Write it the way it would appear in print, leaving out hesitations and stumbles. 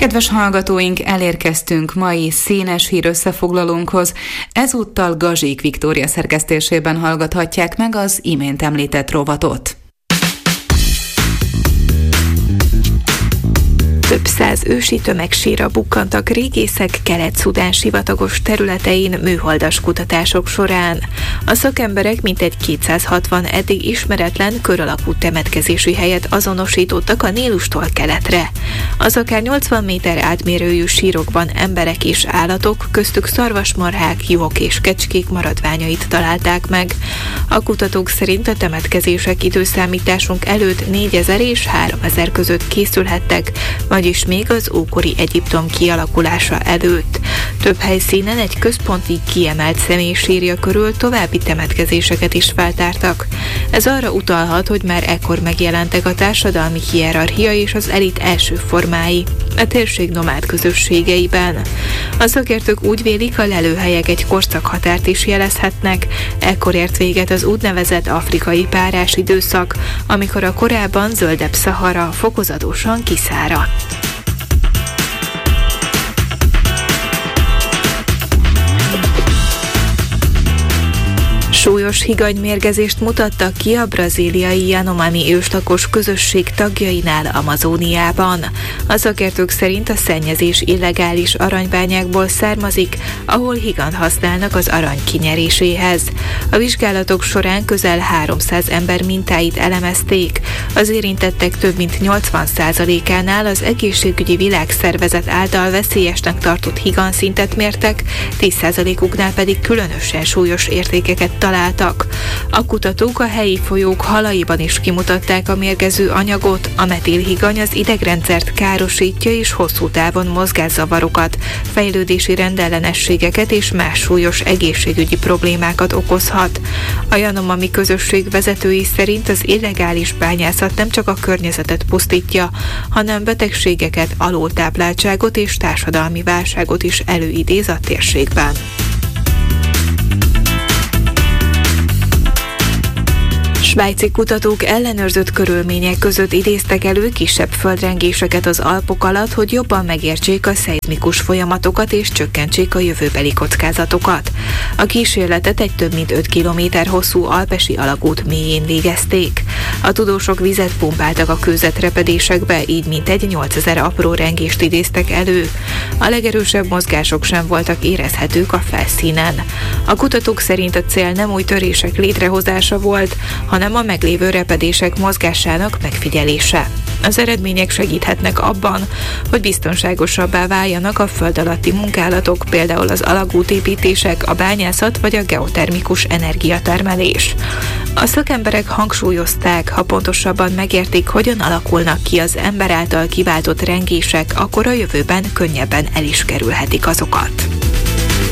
Kedves hallgatóink, elérkeztünk mai színes hír összefoglalónkhoz. Ezúttal Gazsik Viktória szerkesztésében hallgathatják meg az imént említett rovatot. Több száz ősi tömegsírra bukkantak régészek Kelet-Szudán sivatagos területein műholdas kutatások során. A szakemberek mintegy 260 eddig ismeretlen kör alakú temetkezési helyet azonosítottak a Nílustól keletre. Az akár 80 méter átmérőjű sírokban emberek és állatok, köztük szarvasmarhák, juhok és kecskék maradványait találták meg. A kutatók szerint a temetkezések időszámításunk előtt 4000 és 3000 között készülhettek, vagyis még az ókori Egyiptom kialakulása előtt. Több helyszínen egy központi kiemelt személy sírja körül további temetkezéseket is feltártak. Ez arra utalhat, hogy már ekkor megjelentek a társadalmi hierarchia és az elit első formái a térség nomád közösségeiben. A szakértők úgy vélik, a lelőhelyek egy korszakhatárt is jelezhetnek. Ekkor ért véget az úgynevezett afrikai párás időszak, amikor a korábban zöldebb Szahara fokozatosan kiszáradt. Súlyos higanymérgezést mutattak ki a brazíliai Yanomami őslakos közösség tagjainál Amazóniában. A szakértők szerint a szennyezés illegális aranybányákból származik, ahol higant használnak az arany kinyeréséhez. A vizsgálatok során közel 300 ember mintáit elemezték. Az érintettek több mint 80%-ánál az Egészségügyi Világszervezet által veszélyesnek tartott higanszintet mértek, 10%-uknál pedig különösen súlyos értékeket találtak. A kutatók a helyi folyók halaiban is kimutatták a mérgező anyagot, a metilhigany az idegrendszert károsítja és hosszú távon mozgászavarokat, fejlődési rendellenességeket és más súlyos egészségügyi problémákat okozhat. A Yanomami közösség vezetői szerint az illegális bányászat nem csak a környezetet pusztítja, hanem betegségeket, alultápláltságot és társadalmi válságot is előidéz a térségben. Svájci kutatók ellenőrzött körülmények között idéztek elő kisebb földrengéseket az Alpok alatt, hogy jobban megértsék a szeizmikus folyamatokat és csökkentsék a jövőbeli kockázatokat. A kísérletet egy több mint 5 kilométer hosszú alpesi alagút mélyén végezték. A tudósok vizet pumpáltak a kőzetrepedésekbe, így mintegy 8000 apró rengést idéztek elő. A legerősebb mozgások sem voltak érezhetők a felszínen. A kutatók szerint a cél nem új törések létrehozása volt, hanem a meglévő repedések mozgásának megfigyelése. Az eredmények segíthetnek abban, hogy biztonságosabbá váljanak a föld alatti munkálatok, például az alagútépítések, a bányászat vagy a geotermikus energiatermelés. A szakemberek hangsúlyozták, ha pontosabban megértik, hogyan alakulnak ki az ember által kiváltott rengések, akkor a jövőben könnyebben el is kerülhetik azokat.